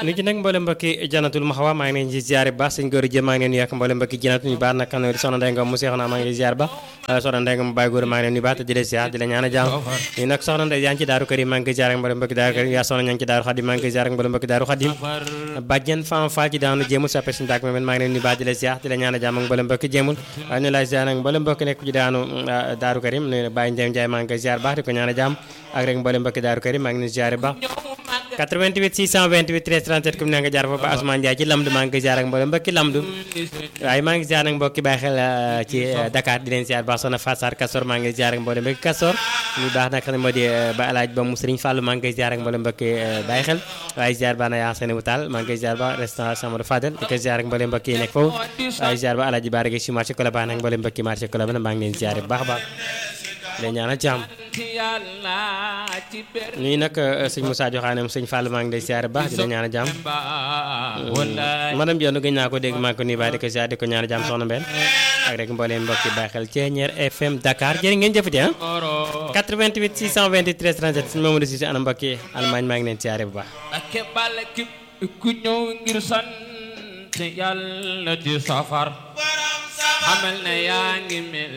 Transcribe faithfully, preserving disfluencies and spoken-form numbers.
ni ci nag mboolem mbokki janatul maxawa maa ngi leen di ziare ba sëñ góor jëm maa ngi leen nuyu ak mboolem mbokki janatu ñu baax nag xam ne soxna Ndeye Ngom mu seexna maa ngi leen di ziare ba soxna Ndeye Ngom mu bàyyi góor maa ngi leen nuyu baax te di leen ziare di la ñaan a jàmm ni nag soxna Ndeye yaa ngi ci daaru kër yi maa ngi koy ziare ak mboolem mbokki daaru kër yi yaa soxna ñaa ngi ci daaru xadim maa ngi koy ziare ak mboolem mbokki daaru xadim bàjjen Fam Fall ci daanu jéemul soppe suñu daak moom maa ngi leen nuyu baax di la ziare di la ñaan a jàmm ak mboolem mbokki jéemul ñu lay ziare ak mboolem mbokki nekk ci daanu daaru karim ne Baye Ndiaye Ndiaye maa ngi koy ziare baax di ko ñaan a jàmm ak rek mboolem mbokki daaru karim maa ngi leen ziare baax quatre-vingt-huit six cent vingt-huit treize trente-sept comme ne nga jaar foofu Ousmane Ndiaye ci Lamdu maa ngi koy ziar ak mboolem mbokki Lamdu waaye maa ngi ziar ak mbokki bàyyi xel ci Dakar di leen ziar baax soxna Fassar Kassor maa ngi ziar ak mboolem mbokki Kassor ñu baax nag xam ne moo di ba alaaj ba mu Serigne Fallou maa ngi koy ziar ak mboolem mbokki bàyyi xel waaye ziar ba na yaa seen wutal maa ngi koy ziar ba restaurant Samadou Fadel di koy ziar ak mboolem mbokki yi nekk foofu waaye ziar ba alaaji Baara Gueye ci marché Colobane ak mboolem mbokki marché Colobane maa ngi leen ziar bu baax a baax leen ñaanal jàmm nii nag sëñ Moussa Joxaane sëñ Fall maa ngi lay ziar baax di la ñaanal jàmm madame Dione gëj naa ko dégg maa ngi ko nuyu baax di ko ziar di ko ñaanal jàmm soxna Mbène ak rek mbooleem mbokki bàyyi xel Thiéniere F M Dakar jërë ngeen jëfati ah quatre-vingt-huit six cent vingt-huit treize trente-sept sëñ Mamadou Cissé ana mbokki Allemagne maa ngi leen ziar bu baax ku ñëw ngir sant Yàlla di safar xamal ne yaa ngi mel